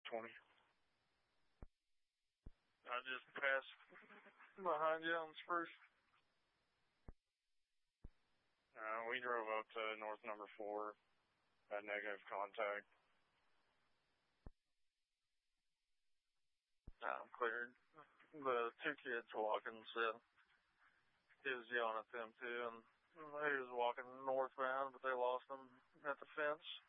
20. I just passed behind you on Spruce. We drove up to north number 4, had negative contact. I'm cleared. The 2 kids walking said he was yelling at them too, and he was walking northbound, but they lost him at the fence.